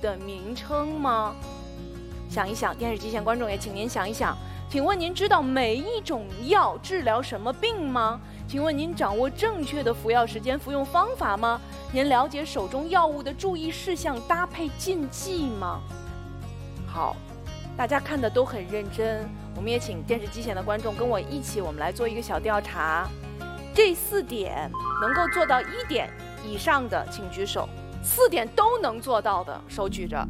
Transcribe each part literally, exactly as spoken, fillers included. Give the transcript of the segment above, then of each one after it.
的名称吗？想一想，电视机前观众也请您想一想。请问您知道每一种药治疗什么病吗？请问您掌握正确的服药时间、服用方法吗？您了解手中药物的注意事项、搭配禁忌吗？好，大家看的都很认真，我们也请电视机前的观众跟我一起，我们来做一个小调查。这四点能够做到一点以上的，请举手；四点都能做到的，手举着。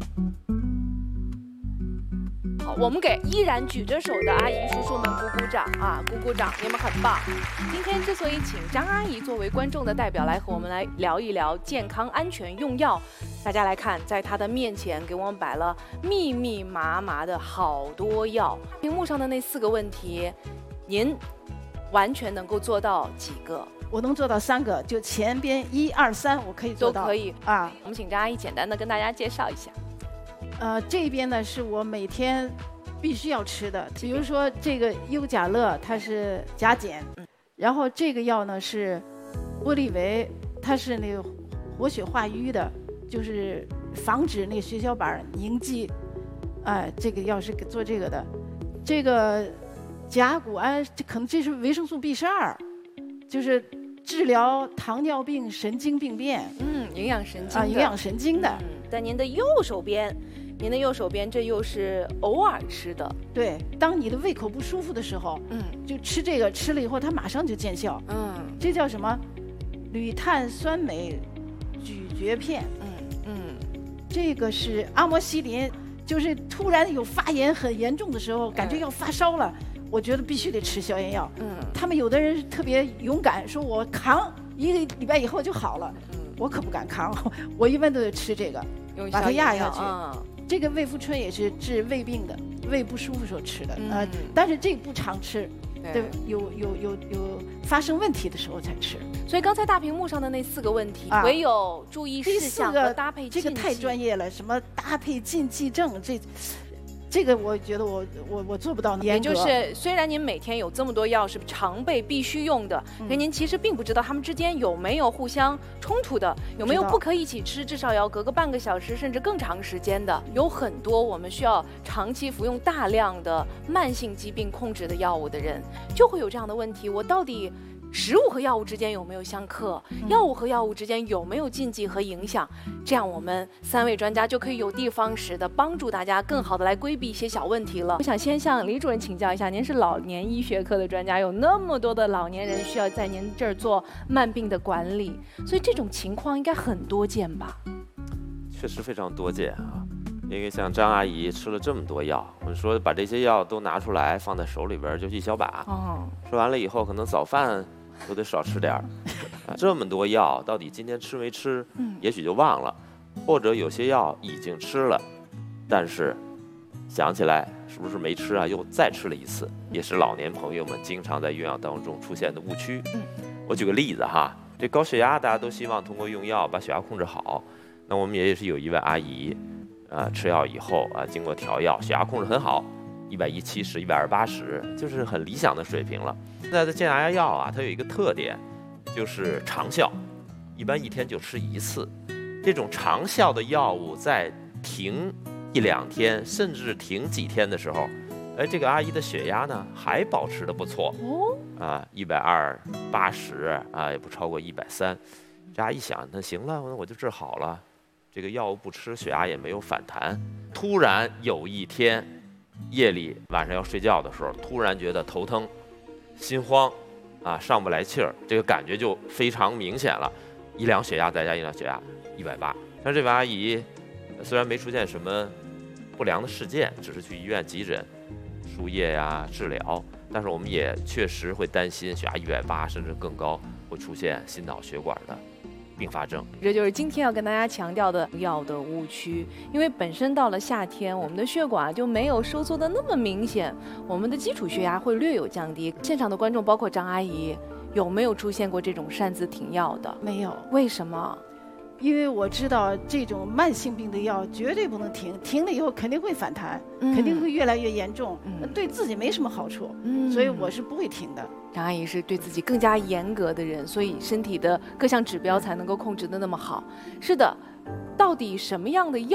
好，我们给依然举着手的阿姨叔叔们鼓鼓掌啊，鼓鼓掌，你们很棒。今天之所以请张阿姨作为观众的代表来和我们来聊一聊健康安全用药，大家来看，在她的面前给我们摆了密密麻麻的好多药，屏幕上的那四个问题，您完全能够做到几个？ 我能做到三个，就前边一二三，我可以做到。 都可以啊。 我们请张阿姨简单的跟大家介绍一下。 呃，这边呢是我每天必须要吃的，比如说这个优甲乐，它是甲减，然后这个药呢是玻利维，它是那个活血化瘀的，就是防止那个血小板凝集，哎、呃，这个药是做这个的。这个甲钴胺，这可能这是维生素 B 十二，就是治疗糖尿病神经病变， 嗯，营养神经啊，营养神经的。 嗯，在您的右手边。您的右手边，这又是偶尔吃的。 对，当你的胃口不舒服的时候，嗯，就吃这个，吃了以后它马上就见效。嗯，这叫什么？铝碳酸镁咀嚼片。嗯嗯，这个是阿莫西林，就是突然有发炎很严重的时候，感觉要发烧了，嗯、我觉得必须得吃消炎药。嗯，他们有的人特别勇敢，说我扛一个礼拜以后就好了。嗯，我可不敢扛，我一般都得吃这个，把它压下去。嗯，这个胃复春也是治胃病的，胃不舒服时候吃的，嗯、呃，但是这个不常吃，对，有有有有发生问题的时候才吃。 所以刚才大屏幕上的那四个问题，啊、唯有注意事项和搭配禁忌， 这个太专业了，什么搭配禁忌症这。这个我觉得我我我做不到。 也就是虽然您每天有这么多药是常备必须用的，嗯、可您其实并不知道它们之间有没有互相冲突的，有没有不可以一起吃，至少要隔个半个小时甚至更长时间的。有很多我们需要长期服用大量的慢性疾病控制的药物的人，就会有这样的问题：我到底食物和药物之间有没有相克？嗯、药物和药物之间有没有禁忌和影响？这样我们三位专家就可以有的放矢的帮助大家更好的来规避一些小问题了。我想先向李主任请教一下，您是老年医学科的专家，有那么多的老年人需要在您这儿做慢病的管理，所以这种情况应该很多见吧？ 确实非常多见啊。因为像张阿姨吃了这么多药，我们说把这些药都拿出来放在手里边就一小把，哦，吃完了以后可能早饭都得少吃点儿。啊、这么多药到底今天吃没吃？嗯，也许就忘了，或者有些药已经吃了，但是想起来是不是没吃啊？又再吃了一次，也是老年朋友们经常在用药当中出现的误区。嗯，我举个例子哈，这高血压大家都希望通过用药把血压控制好，那我们也是有一位阿姨。啊，吃药以后啊，经过调药，血压控制很好，一百一七十、一百二八十，就是很理想的水平了。那这降压药啊，它有一个特点，就是长效，一般一天就吃一次。这种长效的药物在停一两天，甚至停几天的时候，哎，这个阿姨的血压呢还保持得不错哦，啊，一百二八十啊，也不超过一百三。这阿姨想，那行了，那我就治好了。这个药物不吃，血压也没有反弹。突然有一天，夜里晚上要睡觉的时候，突然觉得头疼、心慌，啊，上不来气儿，这个感觉就非常明显了。一量血压再加一量血压，一百八。但这位阿姨虽然没出现什么不良的事件，只是去医院急诊、输液呀、治疗，但是我们也确实会担心血压一百八甚至更高会出现心脑血管的并发症。 这就是今天要跟大家强调的药的误区，因为本身到了夏天，我们的血管就没有收缩的那么明显，我们的基础血压会略有降低。现场的观众包括张阿姨，有没有出现过这种擅自停药的？ 没有。 为什么？ 因为我知道这种慢性病的药绝对不能停，停了以后肯定会反弹，嗯、肯定会越来越严重，嗯、对自己没什么好处，嗯、所以我是不会停的。 张阿姨是对自己更加严格的人，所以身体的各项指标才能够控制得那么好。是的，到底什么样的药